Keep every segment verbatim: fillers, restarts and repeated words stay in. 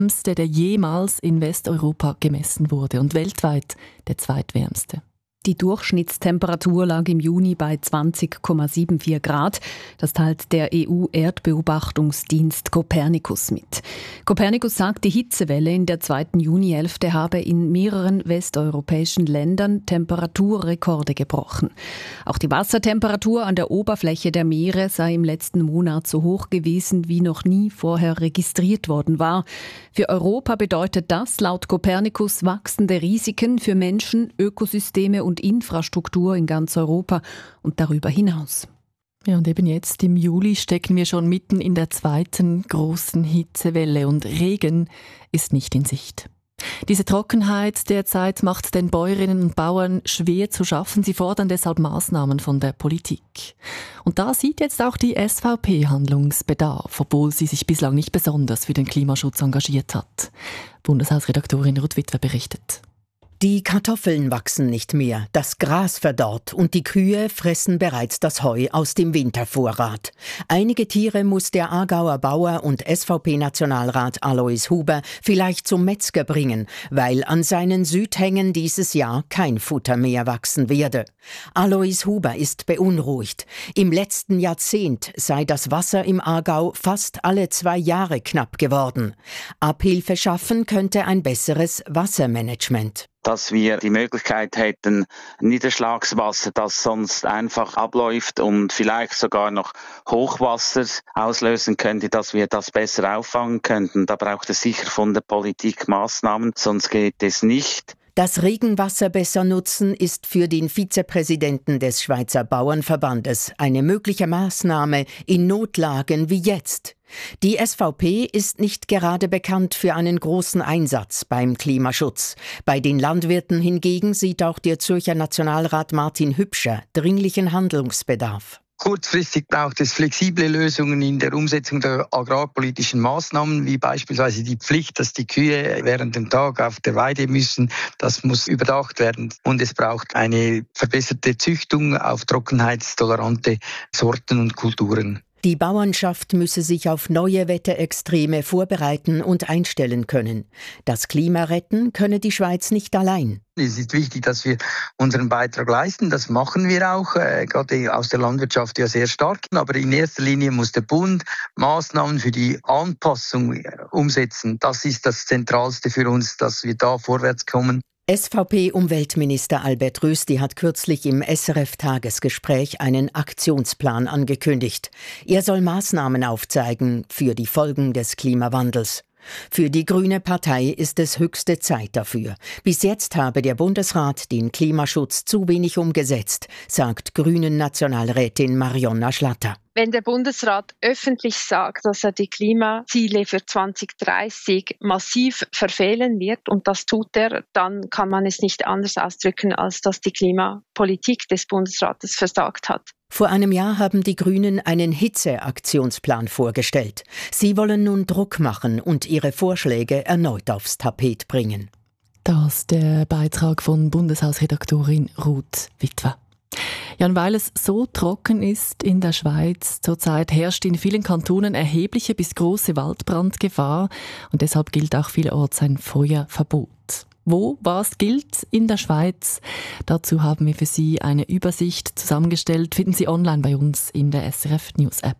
wärmste, der jemals in Westeuropa gemessen wurde und weltweit der zweitwärmste. Die Durchschnittstemperatur lag im Juni bei zwanzig Komma vierundsiebzig Grad. Das teilt der E U-Erdbeobachtungsdienst Copernicus mit. Copernicus sagt, die Hitzewelle in der zweiten Junihälfte habe in mehreren westeuropäischen Ländern Temperaturrekorde gebrochen. Auch die Wassertemperatur an der Oberfläche der Meere sei im letzten Monat so hoch gewesen, wie noch nie vorher registriert worden war. Für Europa bedeutet das laut Copernicus wachsende Risiken für Menschen, Ökosysteme und und Infrastruktur in ganz Europa und darüber hinaus. Ja, und eben jetzt im Juli stecken wir schon mitten in der zweiten großen Hitzewelle und Regen ist nicht in Sicht. Diese Trockenheit derzeit macht den Bäuerinnen und Bauern schwer zu schaffen. Sie fordern deshalb Maßnahmen von der Politik. Und da sieht jetzt auch die S V P Handlungsbedarf, obwohl sie sich bislang nicht besonders für den Klimaschutz engagiert hat. Bundeshausredaktorin Ruth Witwer berichtet. Die Kartoffeln wachsen nicht mehr, das Gras verdorrt und die Kühe fressen bereits das Heu aus dem Wintervorrat. Einige Tiere muss der Aargauer Bauer und S V P-Nationalrat Alois Huber vielleicht zum Metzger bringen, weil an seinen Südhängen dieses Jahr kein Futter mehr wachsen werde. Alois Huber ist beunruhigt. Im letzten Jahrzehnt sei das Wasser im Aargau fast alle zwei Jahre knapp geworden. Abhilfe schaffen könnte ein besseres Wassermanagement. Dass wir die Möglichkeit hätten, Niederschlagswasser, das sonst einfach abläuft und vielleicht sogar noch Hochwasser auslösen könnte, dass wir das besser auffangen könnten. Da braucht es sicher von der Politik Maßnahmen, sonst geht es nicht. Das Regenwasser besser nutzen ist für den Vizepräsidenten des Schweizer Bauernverbandes eine mögliche Maßnahme in Notlagen wie jetzt. Die S V P ist nicht gerade bekannt für einen großen Einsatz beim Klimaschutz. Bei den Landwirten hingegen sieht auch der Zürcher Nationalrat Martin Hübscher dringlichen Handlungsbedarf. Kurzfristig braucht es flexible Lösungen in der Umsetzung der agrarpolitischen Maßnahmen, wie beispielsweise die Pflicht, dass die Kühe während dem Tag auf der Weide müssen. Das muss überdacht werden. Und es braucht eine verbesserte Züchtung auf trockenheitstolerante Sorten und Kulturen. Die Bauernschaft müsse sich auf neue Wetterextreme vorbereiten und einstellen können. Das Klima retten könne die Schweiz nicht allein. Es ist wichtig, dass wir unseren Beitrag leisten. Das machen wir auch, äh, gerade aus der Landwirtschaft ja sehr stark. Aber in erster Linie muss der Bund Maßnahmen für die Anpassung äh, umsetzen. Das ist das Zentralste für uns, dass wir da vorwärts kommen. S V P-Umweltminister Albert Rösti hat kürzlich im S R F-Tagesgespräch einen Aktionsplan angekündigt. Er soll Maßnahmen aufzeigen für die Folgen des Klimawandels. Für die Grüne Partei ist es höchste Zeit dafür. Bis jetzt habe der Bundesrat den Klimaschutz zu wenig umgesetzt, sagt Grünen-Nationalrätin Marionna Schlatter. Wenn der Bundesrat öffentlich sagt, dass er die Klimaziele für zwanzig dreißig massiv verfehlen wird, und das tut er, dann kann man es nicht anders ausdrücken, als dass die Klimapolitik des Bundesrates versagt hat. Vor einem Jahr haben die Grünen einen Hitzeaktionsplan vorgestellt. Sie wollen nun Druck machen und ihre Vorschläge erneut aufs Tapet bringen. Das der Beitrag von Bundeshausredaktorin Ruth Witwer. Ja, und weil es so trocken ist in der Schweiz, zurzeit herrscht in vielen Kantonen erhebliche bis große Waldbrandgefahr und deshalb gilt auch vielerorts ein Feuerverbot. Wo was gilt in der Schweiz? Dazu haben wir für Sie eine Übersicht zusammengestellt, finden Sie online bei uns in der S R F News App.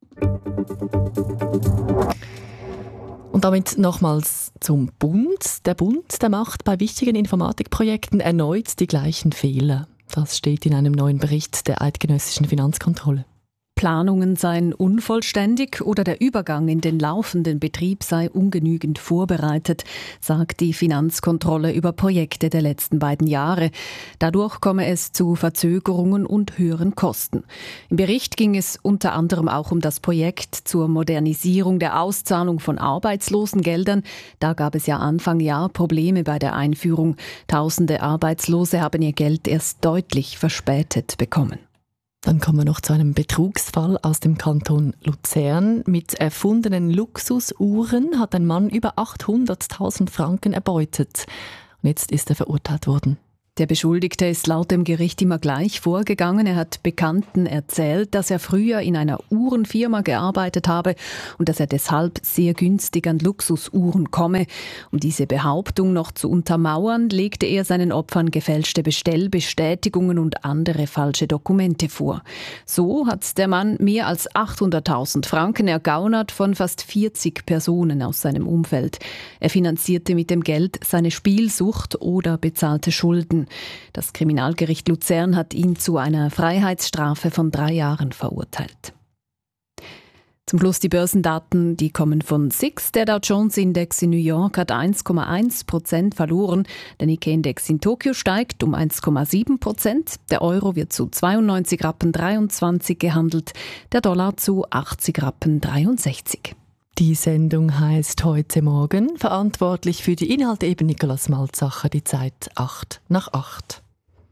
Und damit nochmals zum Bund. Der Bund, der macht bei wichtigen Informatikprojekten erneut die gleichen Fehler. Das steht in einem neuen Bericht der Eidgenössischen Finanzkontrolle. Planungen seien unvollständig oder der Übergang in den laufenden Betrieb sei ungenügend vorbereitet, sagt die Finanzkontrolle über Projekte der letzten beiden Jahre. Dadurch komme es zu Verzögerungen und höheren Kosten. Im Bericht ging es unter anderem auch um das Projekt zur Modernisierung der Auszahlung von Arbeitslosengeldern. Da gab es ja Anfang Jahr Probleme bei der Einführung. Tausende Arbeitslose haben ihr Geld erst deutlich verspätet bekommen. Dann kommen wir noch zu einem Betrugsfall aus dem Kanton Luzern. Mit erfundenen Luxusuhren hat ein Mann über achthunderttausend Franken erbeutet. Und jetzt ist er verurteilt worden. Der Beschuldigte ist laut dem Gericht immer gleich vorgegangen. Er hat Bekannten erzählt, dass er früher in einer Uhrenfirma gearbeitet habe und dass er deshalb sehr günstig an Luxusuhren komme. Um diese Behauptung noch zu untermauern, legte er seinen Opfern gefälschte Bestellbestätigungen und andere falsche Dokumente vor. So hat der Mann mehr als achthunderttausend Franken ergaunert von fast vierzig Personen aus seinem Umfeld. Er finanzierte mit dem Geld seine Spielsucht oder bezahlte Schulden. Das Kriminalgericht Luzern hat ihn zu einer Freiheitsstrafe von drei Jahren verurteilt. Zum Schluss die Börsendaten, die kommen von S I X. Der Dow Jones Index in New York hat eins Komma eins Prozent verloren. Der Nikkei-Index in Tokio steigt um eins Komma sieben Prozent. Der Euro wird zu zweiundneunzig Rappen dreiundzwanzig gehandelt, der Dollar zu achtzig Rappen dreiundsechzig. Die Sendung heisst «Heute Morgen». Verantwortlich für die Inhalte eben Nikolaus Malzacher. Die Zeit acht nach acht.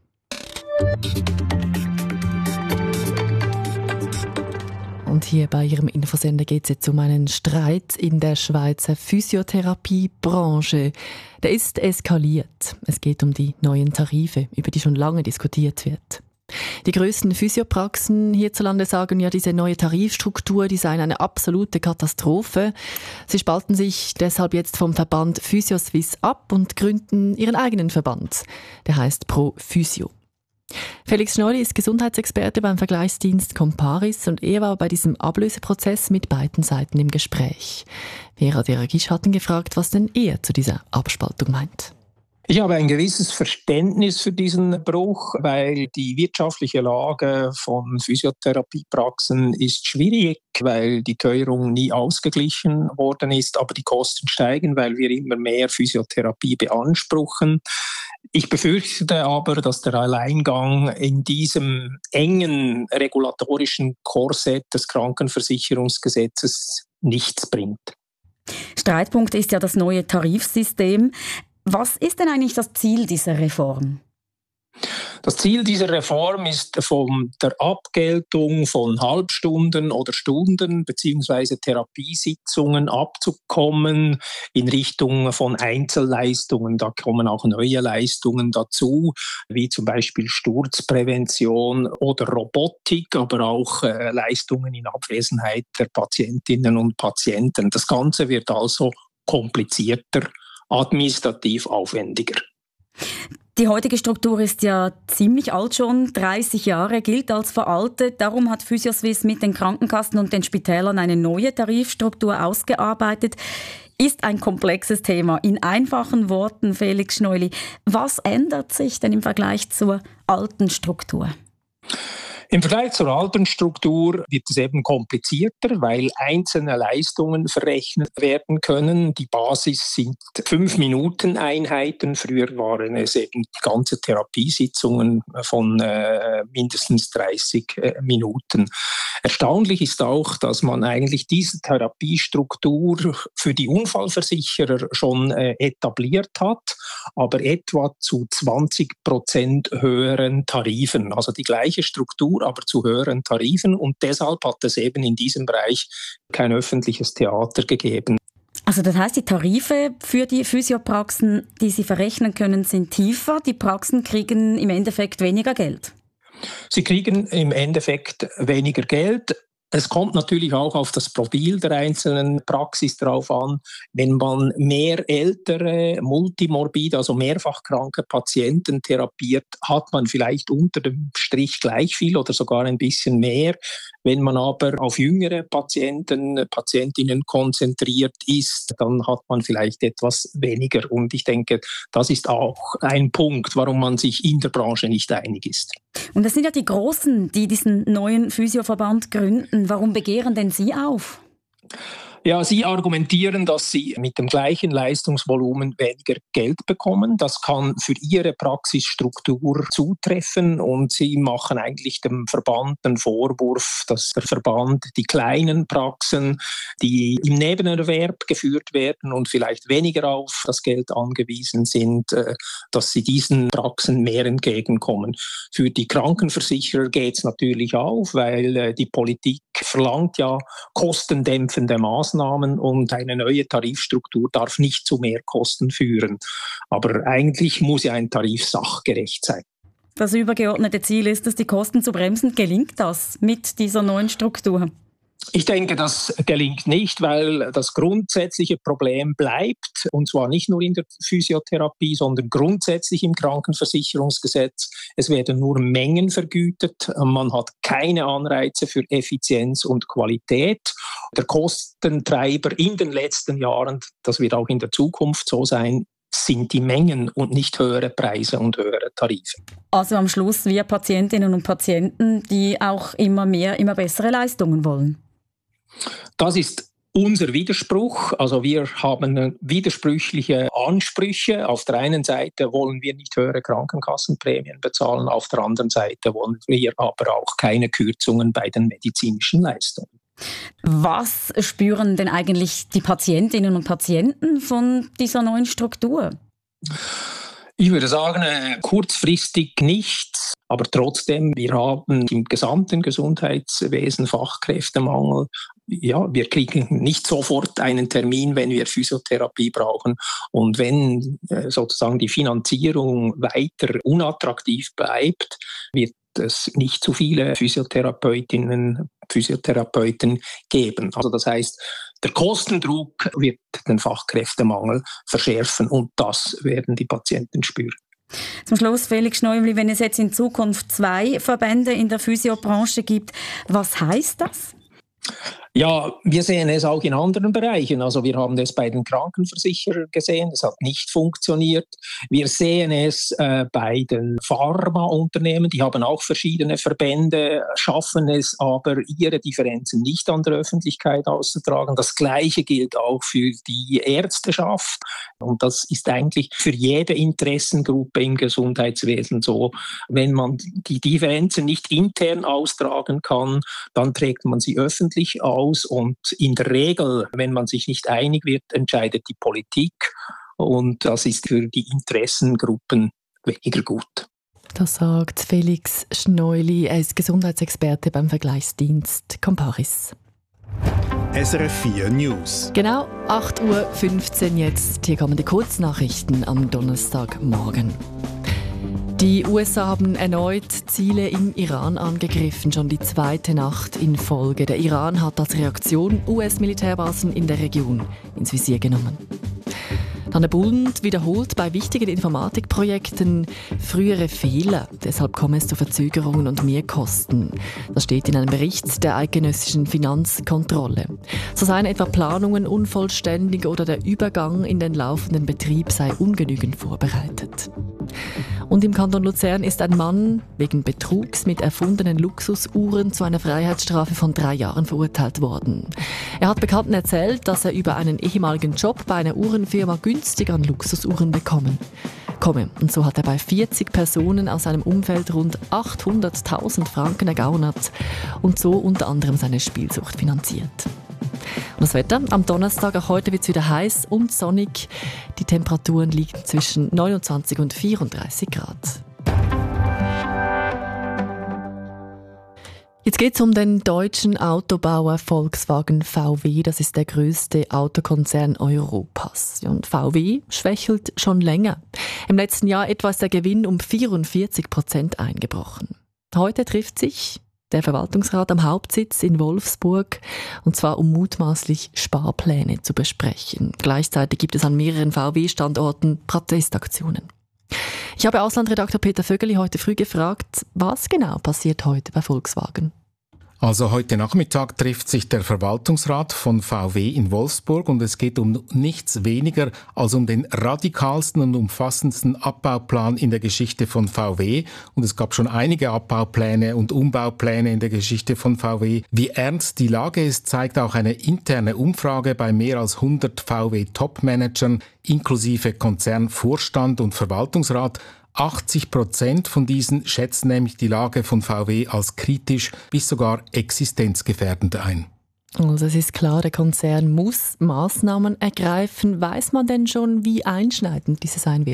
Und hier bei Ihrem Infosender geht es jetzt um einen Streit in der Schweizer Physiotherapiebranche. Der ist eskaliert. Es geht um die neuen Tarife, über die schon lange diskutiert wird. Die grössten Physiopraxen hierzulande sagen ja, diese neue Tarifstruktur, die sei eine absolute Katastrophe. Sie spalten sich deshalb jetzt vom Verband Physioswiss ab und gründen ihren eigenen Verband. Der heißt Pro Physio. Felix Schnolli ist Gesundheitsexperte beim Vergleichsdienst Comparis und er war bei diesem Ablöseprozess mit beiden Seiten im Gespräch. Vera Deragisch hat ihn gefragt, was denn er zu dieser Abspaltung meint. Ich habe ein gewisses Verständnis für diesen Bruch, weil die wirtschaftliche Lage von Physiotherapiepraxen ist schwierig, weil die Teuerung nie ausgeglichen worden ist, aber die Kosten steigen, weil wir immer mehr Physiotherapie beanspruchen. Ich befürchte aber, dass der Alleingang in diesem engen regulatorischen Korsett des Krankenversicherungsgesetzes nichts bringt. Streitpunkt ist ja das neue Tarifsystem. Was ist denn eigentlich das Ziel dieser Reform? Das Ziel dieser Reform ist, von der Abgeltung von Halbstunden oder Stunden bzw. Therapiesitzungen abzukommen in Richtung von Einzelleistungen. Da kommen auch neue Leistungen dazu, wie zum Beispiel Sturzprävention oder Robotik, aber auch äh, Leistungen in Abwesenheit der Patientinnen und Patienten. Das Ganze wird also komplizierter, administrativ aufwendiger. Die heutige Struktur ist ja ziemlich alt schon, dreißig Jahre, gilt als veraltet. Darum hat Physioswiss mit den Krankenkassen und den Spitälern eine neue Tarifstruktur ausgearbeitet. Ist ein komplexes Thema. In einfachen Worten, Felix Schnolli, was ändert sich denn im Vergleich zur alten Struktur? Im Vergleich zur alten Struktur wird es eben komplizierter, weil einzelne Leistungen verrechnet werden können. Die Basis sind Fünf-Minuten-Einheiten. Früher waren es eben ganze Therapiesitzungen von äh, mindestens dreißig äh, Minuten. Erstaunlich ist auch, dass man eigentlich diese Therapiestruktur für die Unfallversicherer schon äh, etabliert hat, aber etwa zu zwanzig Prozent höheren Tarifen. Also die gleiche Struktur, aber zu höheren Tarifen. Und deshalb hat es eben in diesem Bereich kein öffentliches Theater gegeben. Also das heißt, die Tarife für die Physiopraxen, die sie verrechnen können, sind tiefer. Die Praxen kriegen im Endeffekt weniger Geld. Sie kriegen im Endeffekt weniger Geld. Es kommt natürlich auch auf das Profil der einzelnen Praxis drauf an. Wenn man mehr ältere, multimorbide, also mehrfach kranke Patienten therapiert, hat man vielleicht unter dem Strich gleich viel oder sogar ein bisschen mehr. Wenn man aber auf jüngere Patienten, Patientinnen konzentriert ist, dann hat man vielleicht etwas weniger. Und ich denke, das ist auch ein Punkt, warum man sich in der Branche nicht einig ist. Und das sind ja die Großen, die diesen neuen Physioverband gründen. Warum begehren denn Sie auf? Ja, Sie argumentieren, dass Sie mit dem gleichen Leistungsvolumen weniger Geld bekommen. Das kann für Ihre Praxisstruktur zutreffen und Sie machen eigentlich dem Verband den Vorwurf, dass der Verband die kleinen Praxen, die im Nebenerwerb geführt werden und vielleicht weniger auf das Geld angewiesen sind, dass Sie diesen Praxen mehr entgegenkommen. Für die Krankenversicherer geht es natürlich auf, weil die Politik verlangt ja kostendämpfende Maßnahmen und eine neue Tarifstruktur darf nicht zu Mehrkosten führen. Aber eigentlich muss ja ein Tarif sachgerecht sein. Das übergeordnete Ziel ist es, die Kosten zu bremsen. Gelingt das mit dieser neuen Struktur? Ich denke, das gelingt nicht, weil das grundsätzliche Problem bleibt, und zwar nicht nur in der Physiotherapie, sondern grundsätzlich im Krankenversicherungsgesetz. Es werden nur Mengen vergütet, man hat keine Anreize für Effizienz und Qualität. Der Kostentreiber in den letzten Jahren, das wird auch in der Zukunft so sein, sind die Mengen und nicht höhere Preise und höhere Tarife. Also am Schluss wir Patientinnen und Patienten, die auch immer mehr, immer bessere Leistungen wollen. Das ist unser Widerspruch. Also wir haben widersprüchliche Ansprüche. Auf der einen Seite wollen wir nicht höhere Krankenkassenprämien bezahlen, auf der anderen Seite wollen wir aber auch keine Kürzungen bei den medizinischen Leistungen. Was spüren denn eigentlich die Patientinnen und Patienten von dieser neuen Struktur? Ich würde sagen, kurzfristig nichts, aber trotzdem, wir haben im gesamten Gesundheitswesen Fachkräftemangel. Ja, wir kriegen nicht sofort einen Termin, wenn wir Physiotherapie brauchen. Und wenn sozusagen die Finanzierung weiter unattraktiv bleibt, wird es nicht zu viele Physiotherapeutinnen, Physiotherapeuten geben. Also das heißt, der Kostendruck wird den Fachkräftemangel verschärfen und das werden die Patienten spüren. Zum Schluss, Felix Schneubli, wenn es jetzt in Zukunft zwei Verbände in der Physiobranche gibt, was heißt das? Ja, wir sehen es auch in anderen Bereichen. Also wir haben es bei den Krankenversicherern gesehen, das hat nicht funktioniert. Wir sehen es äh, bei den Pharmaunternehmen, die haben auch verschiedene Verbände, schaffen es aber, ihre Differenzen nicht an der Öffentlichkeit auszutragen. Das Gleiche gilt auch für die Ärzteschaft. Und das ist eigentlich für jede Interessengruppe im Gesundheitswesen so. Wenn man die Differenzen nicht intern austragen kann, dann trägt man sie öffentlich aus. Und in der Regel, wenn man sich nicht einig wird, entscheidet die Politik. Und das ist für die Interessengruppen weniger gut. Das sagt Felix Schneubli, er ist Gesundheitsexperte beim Vergleichsdienst Comparis. S R F vier News. Genau acht Uhr fünfzehn jetzt. Hier kommen die Kurznachrichten am Donnerstagmorgen. Die U S A haben erneut Ziele im Iran angegriffen, schon die zweite Nacht in Folge. Der Iran hat als Reaktion U S-Militärbasen in der Region ins Visier genommen. Dann der Bund wiederholt bei wichtigen Informatikprojekten frühere Fehler. Deshalb komme es zu Verzögerungen und Mehrkosten. Das steht in einem Bericht der eidgenössischen Finanzkontrolle. So seien etwa Planungen unvollständig oder der Übergang in den laufenden Betrieb sei ungenügend vorbereitet. Und im Kanton Luzern ist ein Mann wegen Betrugs mit erfundenen Luxusuhren zu einer Freiheitsstrafe von drei Jahren verurteilt worden. Er hat Bekannten erzählt, dass er über einen ehemaligen Job bei einer Uhrenfirma günstig an Luxusuhren bekommen komme. Und so hat er bei vierzig Personen aus seinem Umfeld rund achthunderttausend Franken ergaunert und so unter anderem seine Spielsucht finanziert. Und das Wetter am Donnerstag, auch heute wird es wieder heiß und sonnig. Die Temperaturen liegen zwischen neunundzwanzig und vierunddreißig Grad. Jetzt geht es um den deutschen Autobauer Volkswagen V W. Das ist der grösste Autokonzern Europas. Und V W schwächelt schon länger. Im letzten Jahr etwa ist der Gewinn um vierundvierzig Prozent eingebrochen. Heute trifft sich der Verwaltungsrat am Hauptsitz in Wolfsburg, und zwar um mutmaßlich Sparpläne zu besprechen. Gleichzeitig gibt es an mehreren V W-Standorten Protestaktionen. Ich habe Auslandredakteur Peter Vögeli heute früh gefragt, was genau passiert heute bei Volkswagen? Also heute Nachmittag trifft sich der Verwaltungsrat von V W in Wolfsburg und es geht um nichts weniger als um den radikalsten und umfassendsten Abbauplan in der Geschichte von V W. Und es gab schon einige Abbaupläne und Umbaupläne in der Geschichte von V W. Wie ernst die Lage ist, zeigt auch eine interne Umfrage bei mehr als hundert V W-Top-Managern inklusive Konzernvorstand und Verwaltungsrat. achtzig Prozent von diesen schätzen nämlich die Lage von V W als kritisch bis sogar existenzgefährdend ein. Also es ist klar, der Konzern muss Maßnahmen ergreifen. Weiß man denn schon, wie einschneidend diese sein werden?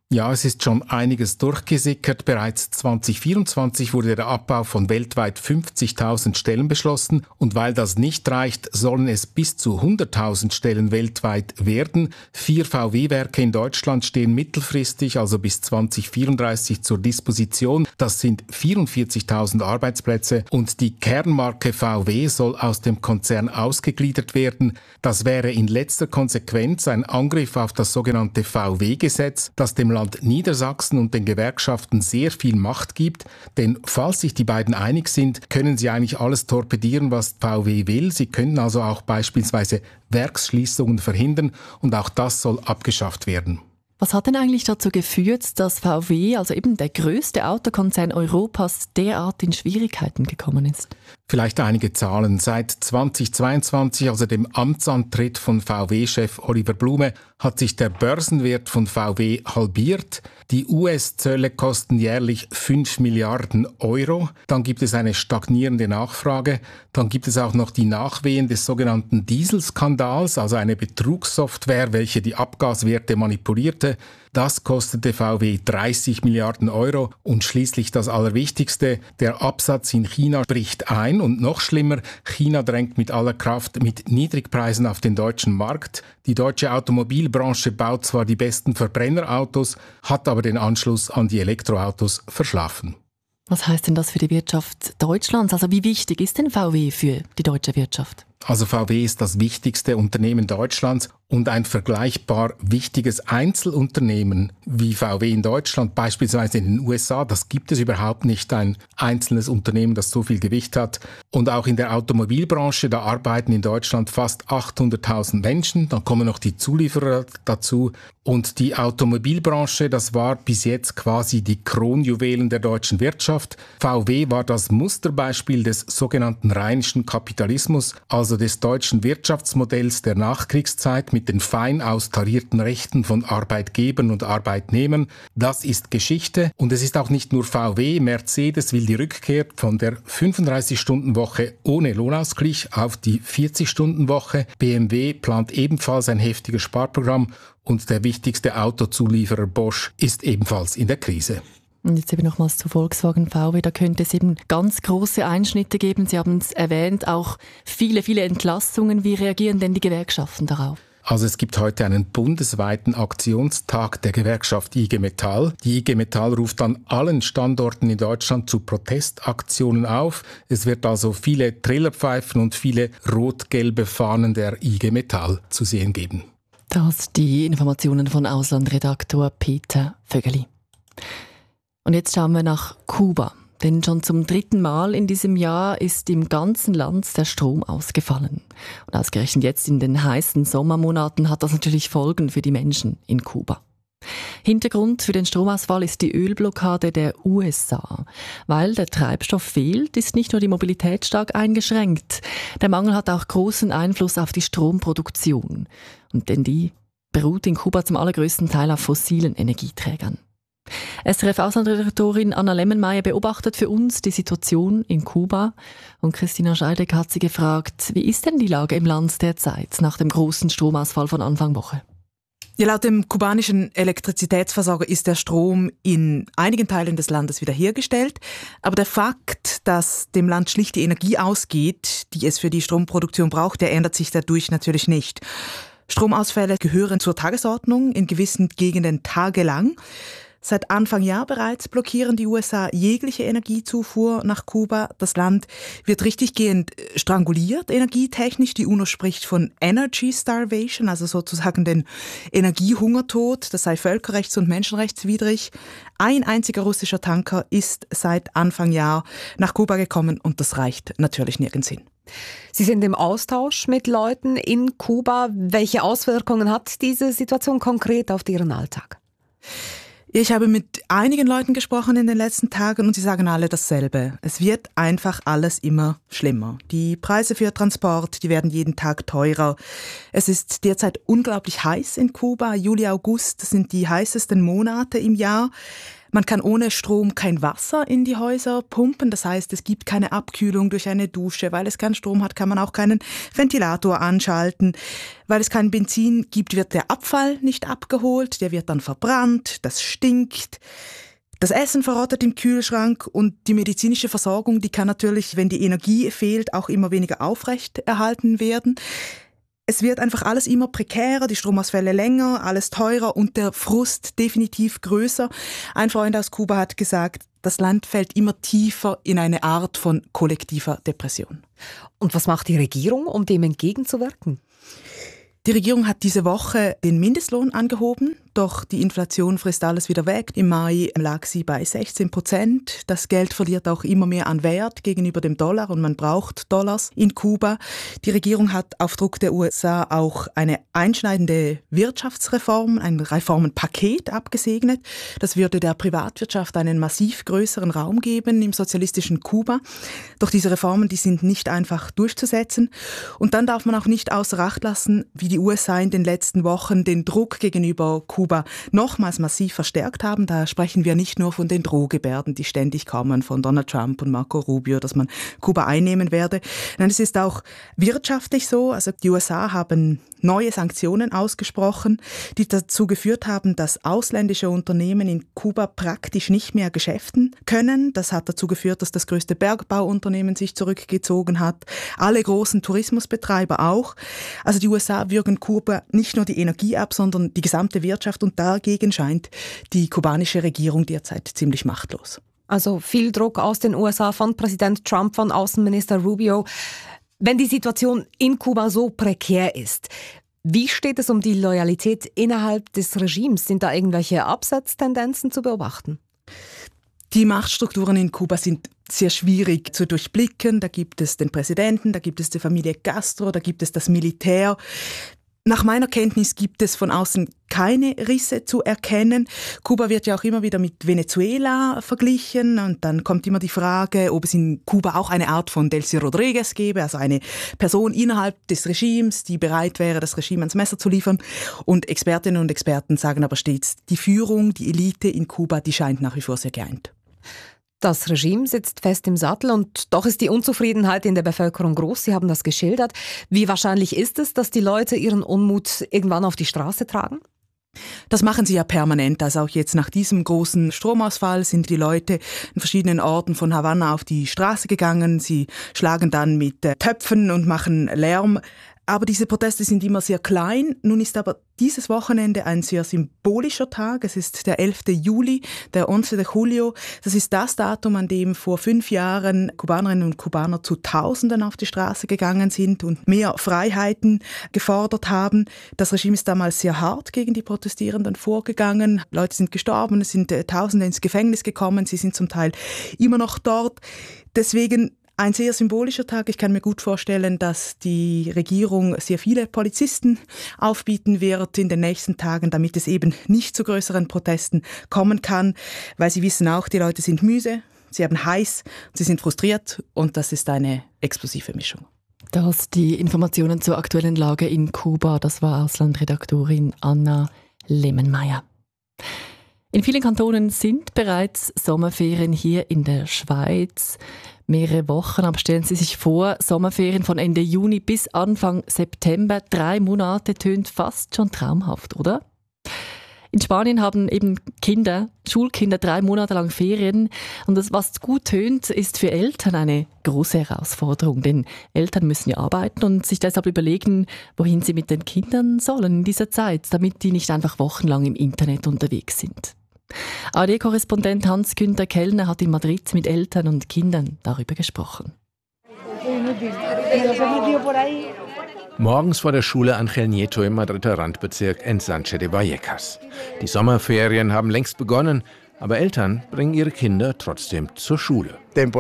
Ja, es ist schon einiges durchgesickert. Bereits zwanzig vierundzwanzig wurde der Abbau von weltweit fünfzigtausend Stellen beschlossen. Und weil das nicht reicht, sollen es bis zu hunderttausend Stellen weltweit werden. Vier V W-Werke in Deutschland stehen mittelfristig, also bis zwanzig vierunddreißig, zur Disposition. Das sind vierundvierzigtausend Arbeitsplätze. Und die Kernmarke V W soll aus dem Konzern ausgegliedert werden. Das wäre in letzter Konsequenz ein Angriff auf das sogenannte V W-Gesetz, das dem Land Niedersachsen und den Gewerkschaften sehr viel Macht gibt, denn falls sich die beiden einig sind, können sie eigentlich alles torpedieren, was V W will. Sie können also auch beispielsweise Werksschließungen verhindern und auch das soll abgeschafft werden. Was hat denn eigentlich dazu geführt, dass V W, also eben der größte Autokonzern Europas, derart in Schwierigkeiten gekommen ist? Vielleicht einige Zahlen. Seit zweitausendzweiundzwanzig, also dem Amtsantritt von V W-Chef Oliver Blume, hat sich der Börsenwert von V W halbiert. Die U S-Zölle kosten jährlich fünf Milliarden Euro. Dann gibt es eine stagnierende Nachfrage. Dann gibt es auch noch die Nachwehen des sogenannten Dieselskandals, also eine Betrugssoftware, welche die Abgaswerte manipulierte. Das kostete V W dreißig Milliarden Euro. Und schließlich das Allerwichtigste, der Absatz in China bricht ein. Und noch schlimmer, China drängt mit aller Kraft mit Niedrigpreisen auf den deutschen Markt. Die deutsche Automobilbranche baut zwar die besten Verbrennerautos, hat aber den Anschluss an die Elektroautos verschlafen. Was heißt denn das für die Wirtschaft Deutschlands? Also wie wichtig ist denn V W für die deutsche Wirtschaft? Also V W ist das wichtigste Unternehmen Deutschlands und ein vergleichbar wichtiges Einzelunternehmen wie V W in Deutschland, beispielsweise in den U S A, das gibt es überhaupt nicht, ein einzelnes Unternehmen, das so viel Gewicht hat. Und auch in der Automobilbranche, da arbeiten in Deutschland fast achthunderttausend Menschen, dann kommen noch die Zulieferer dazu. Und die Automobilbranche, das war bis jetzt quasi die Kronjuwelen der deutschen Wirtschaft. V W war das Musterbeispiel des sogenannten rheinischen Kapitalismus, also des deutschen Wirtschaftsmodells der Nachkriegszeit mit den fein austarierten Rechten von Arbeitgebern und Arbeitnehmern. Das ist Geschichte und es ist auch nicht nur V W. Mercedes will die Rückkehr von der fünfunddreißig-Stunden-Woche ohne Lohnausgleich auf die vierzig-Stunden-Woche. B M W plant ebenfalls ein heftiges Sparprogramm und der wichtigste Autozulieferer Bosch ist ebenfalls in der Krise. Und jetzt eben nochmals zu Volkswagen V W, da könnte es eben ganz große Einschnitte geben. Sie haben es erwähnt, auch viele, viele Entlassungen. Wie reagieren denn die Gewerkschaften darauf? Also es gibt heute einen bundesweiten Aktionstag der Gewerkschaft I G Metall. Die I G Metall ruft an allen Standorten in Deutschland zu Protestaktionen auf. Es wird also viele Trillerpfeifen und viele rot-gelbe Fahnen der I G Metall zu sehen geben. Das die Informationen von Auslandredaktor Peter Vögeli. Und jetzt schauen wir nach Kuba. Denn schon zum dritten Mal in diesem Jahr ist im ganzen Land der Strom ausgefallen. Und ausgerechnet jetzt in den heißen Sommermonaten hat das natürlich Folgen für die Menschen in Kuba. Hintergrund für den Stromausfall ist die Ölblockade der U S A. Weil der Treibstoff fehlt, ist nicht nur die Mobilität stark eingeschränkt. Der Mangel hat auch großen Einfluss auf die Stromproduktion. Und denn die beruht in Kuba zum allergrößten Teil auf fossilen Energieträgern. S R F-Auslandredaktorin Anna Lemmenmeier beobachtet für uns die Situation in Kuba. Und Christina Scheideck hat sie gefragt, wie ist denn die Lage im Land derzeit nach dem großen Stromausfall von Anfang Woche? Ja, laut dem kubanischen Elektrizitätsversorger ist der Strom in einigen Teilen des Landes wiederhergestellt. Aber der Fakt, dass dem Land schlicht die Energie ausgeht, die es für die Stromproduktion braucht, der ändert sich dadurch natürlich nicht. Stromausfälle gehören zur Tagesordnung, in gewissen Gegenden tagelang. Seit Anfang Jahr bereits blockieren die U S A jegliche Energiezufuhr nach Kuba. Das Land wird richtiggehend stranguliert, energietechnisch. Die UNO spricht von Energy Starvation, also sozusagen den Energiehungertod. Das sei völkerrechts- und menschenrechtswidrig. Ein einziger russischer Tanker ist seit Anfang Jahr nach Kuba gekommen und das reicht natürlich nirgends hin. Sie sind im Austausch mit Leuten in Kuba. Welche Auswirkungen hat diese Situation konkret auf Ihren Alltag? Ich habe mit einigen Leuten gesprochen in den letzten Tagen und sie sagen alle dasselbe. Es wird einfach alles immer schlimmer. Die Preise für Transport, die werden jeden Tag teurer. Es ist derzeit unglaublich heiß in Kuba. Juli, August, das sind die heißesten Monate im Jahr. Man kann ohne Strom kein Wasser in die Häuser pumpen. Das heißt, es gibt keine Abkühlung durch eine Dusche. Weil es keinen Strom hat, kann man auch keinen Ventilator anschalten. Weil es kein Benzin gibt, wird der Abfall nicht abgeholt. Der wird dann verbrannt. Das stinkt. Das Essen verrottet im Kühlschrank und die medizinische Versorgung, die kann natürlich, wenn die Energie fehlt, auch immer weniger aufrecht erhalten werden. Es wird einfach alles immer prekärer, die Stromausfälle länger, alles teurer und der Frust definitiv größer. Ein Freund aus Kuba hat gesagt, das Land fällt immer tiefer in eine Art von kollektiver Depression. Und was macht die Regierung, um dem entgegenzuwirken? Die Regierung hat diese Woche den Mindestlohn angehoben, doch die Inflation frisst alles wieder weg. Im Mai lag sie bei sechzehn Prozent. Das Geld verliert auch immer mehr an Wert gegenüber dem Dollar und man braucht Dollars in Kuba. Die Regierung hat auf Druck der U S A auch eine einschneidende Wirtschaftsreform, ein Reformenpaket abgesegnet. Das würde der Privatwirtschaft einen massiv größeren Raum geben im sozialistischen Kuba. Doch diese Reformen, die sind nicht einfach durchzusetzen. Und dann darf man auch nicht außer Acht lassen, wie die U S A in den letzten Wochen den Druck gegenüber Kuba nochmals massiv verstärkt haben. Da sprechen wir nicht nur von den Drohgebärden, die ständig kommen von Donald Trump und Marco Rubio, dass man Kuba einnehmen werde. Nein, es ist auch wirtschaftlich so. Also die U S A haben neue Sanktionen ausgesprochen, die dazu geführt haben, dass ausländische Unternehmen in Kuba praktisch nicht mehr geschäften können. Das hat dazu geführt, dass das größte Bergbauunternehmen sich zurückgezogen hat. Alle großen Tourismusbetreiber auch. Also die U S A würgen Kuba nicht nur die Energie ab, sondern die gesamte Wirtschaft und dagegen scheint die kubanische Regierung derzeit ziemlich machtlos. Also viel Druck aus den U S A von Präsident Trump, von Außenminister Rubio. Wenn die Situation in Kuba so prekär ist, wie steht es um die Loyalität innerhalb des Regimes? Sind da irgendwelche Absetztendenzen zu beobachten? Die Machtstrukturen in Kuba sind sehr schwierig zu durchblicken. Da gibt es den Präsidenten, da gibt es die Familie Castro, da gibt es das Militär. Nach meiner Kenntnis gibt es von außen keine Risse zu erkennen. Kuba wird ja auch immer wieder mit Venezuela verglichen und dann kommt immer die Frage, ob es in Kuba auch eine Art von Delcy Rodriguez gäbe, also eine Person innerhalb des Regimes, die bereit wäre, das Regime ans Messer zu liefern. Und Expertinnen und Experten sagen aber stets, die Führung, die Elite in Kuba, die scheint nach wie vor sehr geeint. Das Regime sitzt fest im Sattel und doch ist die Unzufriedenheit in der Bevölkerung groß. Sie haben das geschildert. Wie wahrscheinlich ist es, dass die Leute ihren Unmut irgendwann auf die Straße tragen? Das machen sie ja permanent. Also auch jetzt nach diesem großen Stromausfall sind die Leute in verschiedenen Orten von Havanna auf die Straße gegangen. Sie schlagen dann mit Töpfen und machen Lärm. Aber diese Proteste sind immer sehr klein. Nun ist aber dieses Wochenende ein sehr symbolischer Tag. Es ist der elfte Juli, der once de Julio. Das ist das Datum, an dem vor fünf Jahren Kubanerinnen und Kubaner zu Tausenden auf die Straße gegangen sind und mehr Freiheiten gefordert haben. Das Regime ist damals sehr hart gegen die Protestierenden vorgegangen. Leute sind gestorben, es sind Tausende ins Gefängnis gekommen. Sie sind zum Teil immer noch dort. Deswegen ein sehr symbolischer Tag. Ich kann mir gut vorstellen, dass die Regierung sehr viele Polizisten aufbieten wird in den nächsten Tagen, damit es eben nicht zu größeren Protesten kommen kann, weil sie wissen auch, die Leute sind müde, sie haben heiß, sie sind frustriert und das ist eine explosive Mischung. Das die Informationen zur aktuellen Lage in Kuba, das war Auslandredaktorin Anna Lemmenmeier. In vielen Kantonen sind bereits Sommerferien, hier in der Schweiz mehrere Wochen. Aber stellen Sie sich vor, Sommerferien von Ende Juni bis Anfang September, drei Monate, tönt fast schon traumhaft, oder? In Spanien haben eben Kinder, Schulkinder, drei Monate lang Ferien. Und das, was gut tönt, ist für Eltern eine große Herausforderung. Denn Eltern müssen ja arbeiten und sich deshalb überlegen, wohin sie mit den Kindern sollen in dieser Zeit, damit die nicht einfach wochenlang im Internet unterwegs sind. A R D-Korrespondent Hans-Günther Kellner hat in Madrid mit Eltern und Kindern darüber gesprochen. Morgens vor der Schule Ángel Nieto im Madrider Randbezirk Ensanche de Vallecas. Die Sommerferien haben längst begonnen, aber Eltern bringen ihre Kinder trotzdem zur Schule.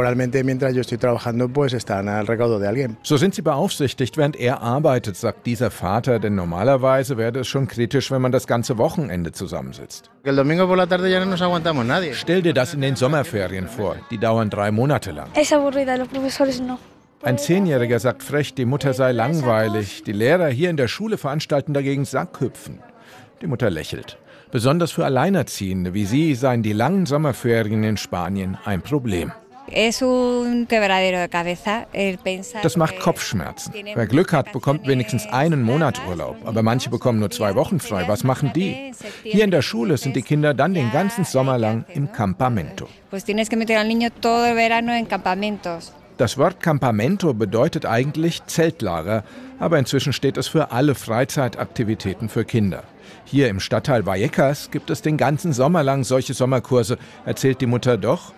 So sind sie beaufsichtigt, während er arbeitet, sagt dieser Vater, denn normalerweise wäre es schon kritisch, wenn man das ganze Wochenende zusammensitzt. Stell dir das in den Sommerferien vor, die dauern drei Monate lang. Ein Zehnjähriger sagt frech, die Mutter sei langweilig. Die Lehrer hier in der Schule veranstalten dagegen Sackhüpfen. Die Mutter lächelt. Besonders für Alleinerziehende wie sie seien die langen Sommerferien in Spanien ein Problem. Das macht Kopfschmerzen. Wer Glück hat, bekommt wenigstens einen Monat Urlaub. Aber manche bekommen nur zwei Wochen frei. Was machen die? Hier in der Schule sind die Kinder dann den ganzen Sommer lang im Campamento. Das Wort Campamento bedeutet eigentlich Zeltlager, aber inzwischen steht es für alle Freizeitaktivitäten für Kinder. Hier im Stadtteil Vallecas gibt es den ganzen Sommer lang solche Sommerkurse, erzählt die Mutter doch.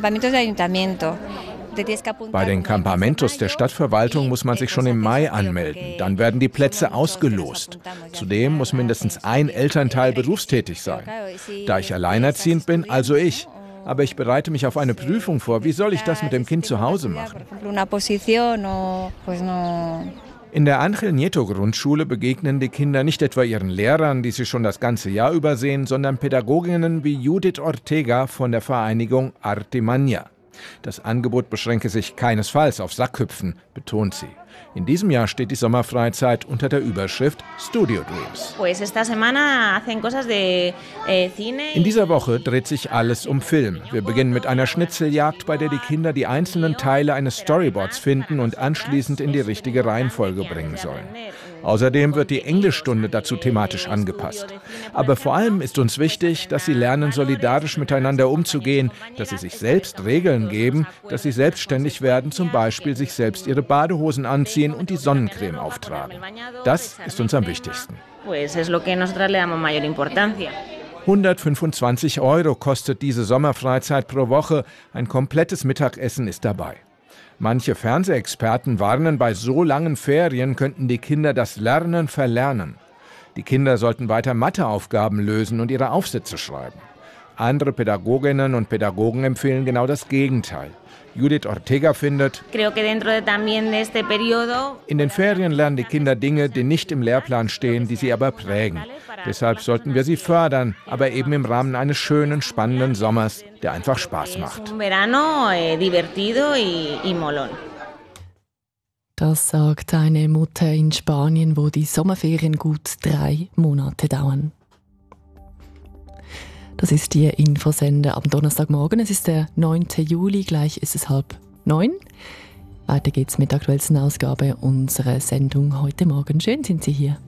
Bei den Campamentos der Stadtverwaltung muss man sich schon im Mai anmelden. Dann werden die Plätze ausgelost. Zudem muss mindestens ein Elternteil berufstätig sein. Da ich alleinerziehend bin, also ich. Aber ich bereite mich auf eine Prüfung vor. Wie soll ich das mit dem Kind zu Hause machen? In der Ángel Nieto Grundschule begegnen die Kinder nicht etwa ihren Lehrern, die sie schon das ganze Jahr übersehen, sondern Pädagoginnen wie Judith Ortega von der Vereinigung Artimania. Das Angebot beschränke sich keinesfalls auf Sackhüpfen, betont sie. In diesem Jahr steht die Sommerfreizeit unter der Überschrift Studio Dreams. In dieser Woche dreht sich alles um Film. Wir beginnen mit einer Schnitzeljagd, bei der die Kinder die einzelnen Teile eines Storyboards finden und anschließend in die richtige Reihenfolge bringen sollen. Außerdem wird die Englischstunde dazu thematisch angepasst. Aber vor allem ist uns wichtig, dass sie lernen, solidarisch miteinander umzugehen, dass sie sich selbst Regeln geben, dass sie selbstständig werden, zum Beispiel sich selbst ihre Badehosen anziehen und die Sonnencreme auftragen. Das ist uns am wichtigsten. hundertfünfundzwanzig Euro kostet diese Sommerfreizeit pro Woche. Ein komplettes Mittagessen ist dabei. Manche Fernsehexperten warnen, bei so langen Ferien könnten die Kinder das Lernen verlernen. Die Kinder sollten weiter Matheaufgaben lösen und ihre Aufsätze schreiben. Andere Pädagoginnen und Pädagogen empfehlen genau das Gegenteil. Judith Ortega findet, in den Ferien lernen die Kinder Dinge, die nicht im Lehrplan stehen, die sie aber prägen. Deshalb sollten wir sie fördern, aber eben im Rahmen eines schönen, spannenden Sommers, der einfach Spaß macht. Das sagt eine Mutter in Spanien, wo die Sommerferien gut drei Monate dauern. Das ist die Infosender am Donnerstagmorgen. Es ist der neunten Juli, gleich ist es halb neun. Weiter geht's mit der aktuellsten Ausgabe unserer Sendung heute Morgen. Schön sind Sie hier.